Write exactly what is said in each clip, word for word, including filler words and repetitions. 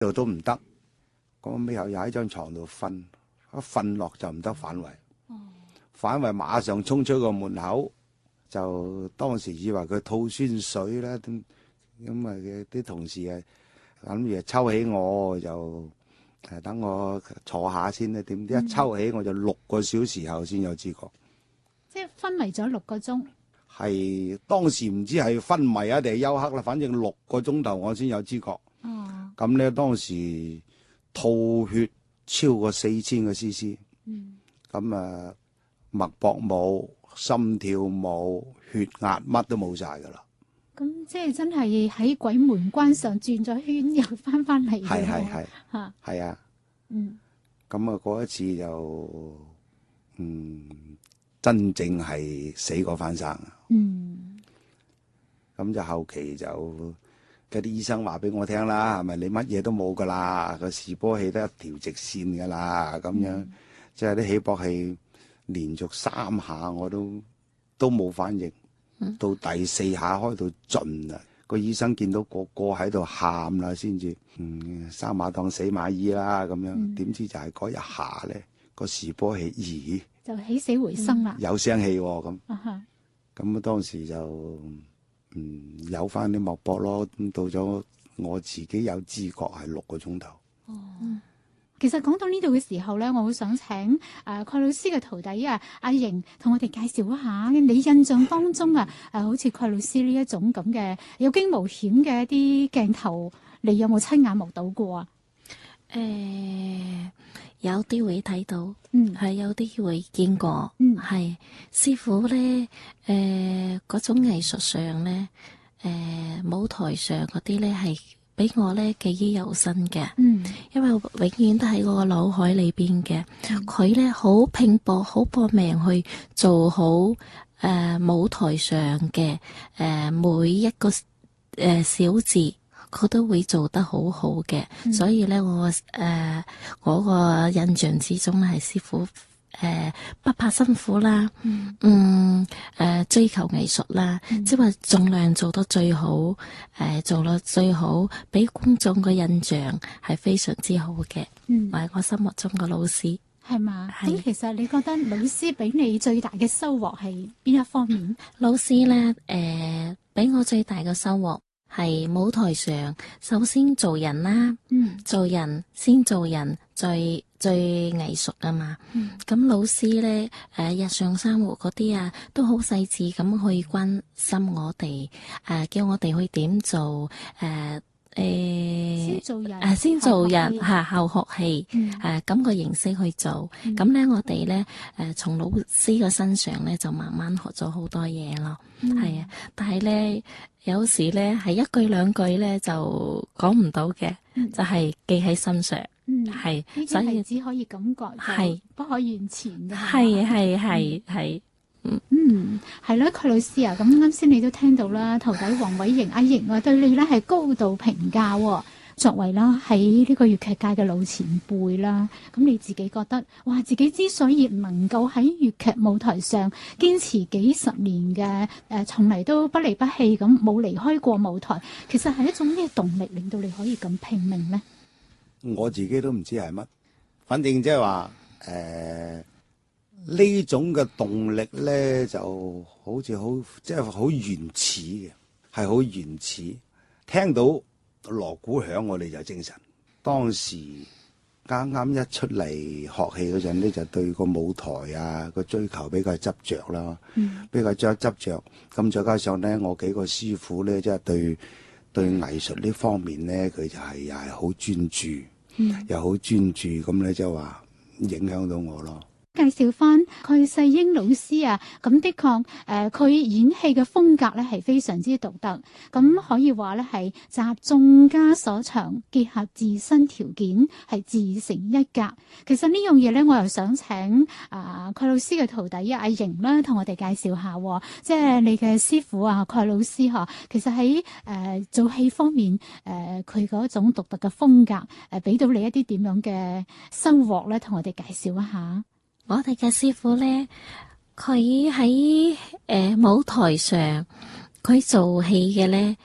度都唔得，咁尾後又喺張床度瞓，一瞓落就唔得反胃， 哦、 反胃馬上衝出個門口，就當時以為佢吐酸水啦，咁咁啊嘅啲同事啊諗住抽起我就誒等我坐下先啦，點知一抽起我就六個小時後先有知覺， 即係昏迷咗六個鐘。 係當時唔知係昏迷啊定係休克啦，反正六個鐘頭我先有知覺。 哦， 咁咧當時吐血超過四千個 C C， 嗯， 咁啊脈搏冇，心跳冇，血壓乜都冇晒噶啦。 咁即係真係喺鬼門關上轉咗圈，又翻翻嚟。 係係係嚇， 係啊。 嗯， 咁啊嗰一次就嗯真正係死過翻生。 嗯， 咁就後期就嗰啲醫生話俾我聽啦，係咪你乜嘢都冇噶啦，個示波器得一條直線噶啦，咁樣、嗯、即係啲起搏器連續三下我都都冇反應，嗯、到第四下開到盡啦，個醫生見到個個喺度喊啦，先至嗯生馬當死馬醫啦咁樣，點、嗯、知就係嗰一下咧個示波器咦就起死回生啦、 嗯，有聲氣咁、哦，咁、 啊、 哈當時就。嗯，有翻啲脈搏咯，咁到咗我自己有知覺係六個鐘頭。 哦，其實講到呢度嘅時候咧，我好想請誒蓋老師嘅徒弟啊阿瑩同我哋介紹一下，你印象當中啊誒，好似蓋老師呢一種咁嘅有驚無險嘅一啲鏡頭，你有冇親眼目睹過啊？ 誒、呃，有啲會睇到， 嗯， 係有啲會見過， 嗯， 係師傅咧，誒、呃，嗰種藝術上咧，誒、呃，舞台上嗰啲咧係俾我咧記憶猶新嘅， 嗯， 因為永遠都喺我個腦海裏邊嘅，佢咧好拼搏，好搏命去做好誒、呃、舞台上嘅誒、呃、每一個誒、呃、小字。佢都會做得好好嘅，嗯、所以咧我誒、呃、我個印象之中係師傅誒、呃、不怕辛苦啦，嗯誒、嗯呃、追求藝術啦，嗯、即係話盡量做到最好，誒、呃、做到最好，俾觀眾個印象係非常之好嘅，嗯，係我心目中個老師係嘛？咁其實你覺得老師俾你最大嘅收穫係邊一方面？ 老師咧誒俾我最大嘅收穫。係舞台上，首先做人啦，嗯、做人先做人，最最藝術啊嘛。咁、嗯、老師咧，誒、呃、日常生活嗰啲啊，都好細緻咁去關心我哋，誒、呃、叫我哋去點做，誒、呃。誒、呃， 先做人， 誒，先做人吓，後學戲，誒，咁個形式去做，咁咧、嗯、我哋咧，誒，從老師嘅身上咧就慢慢學咗好多嘢咯，係啊、嗯，但係咧有時咧係一句兩句咧就講唔到嘅，嗯、就係記喺心上，係、嗯，所以只可以感覺，係不可言傳嘅， 係係係係。 嗯，係咯，蓋老師啊，咁啱先你都聽到啦，徒弟黃偉瑩阿瑩啊，對你咧係高度評價、哦。作為啦喺呢個粵劇界嘅老前輩啦，咁你自己覺得，哇，自己之所以能夠喺粵劇舞台上堅持幾十年嘅，誒、呃，從嚟都不離不棄咁，冇離開過舞台，其實係一種咩動力令到你可以咁拼命呢？ 我自己都唔知係乜，反正即係話，誒、呃。呢種嘅動力咧，就好似好即係好原始嘅，係好原始。聽到鑼鼓響，我哋就精神。當時啱啱一出嚟學戲嗰陣咧，就對個舞台啊個追求比較執着啦，嗯、比較執執着。咁再加上咧，我幾個師傅咧，即係對對藝術呢方面咧，佢就係又係好專注，嗯、又好專注咁咧，即係話影響到我咯。 介紹翻蓋世英老師啊，咁的確誒，佢、呃、演戲嘅風格咧係非常之獨特，咁可以話咧係集眾家所長，結合自身條件，係自成一格。其實呢樣嘢咧，我又想請啊蓋老師嘅徒弟阿瑩啦，同我哋介紹下，即係你嘅師傅啊蓋老師嗬。其實喺誒、呃、做戲方面，誒佢嗰種獨特嘅風格，誒、呃、俾到你一啲點樣嘅收穫咧，同我哋介紹一下。 我哋嘅師傅咧，佢喺誒舞台上，佢做戲嘅咧，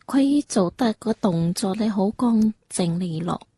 佢做得個動作咧好乾淨利落，